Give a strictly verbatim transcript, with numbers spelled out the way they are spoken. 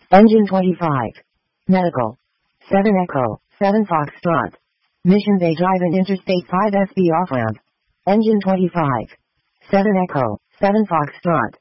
Engine twenty-five. Medical. seven Echo, seven Foxtrot. Mission Bay Drive and Interstate five S B off-ramp. Engine twenty-five. seven Echo, seven Foxtrot.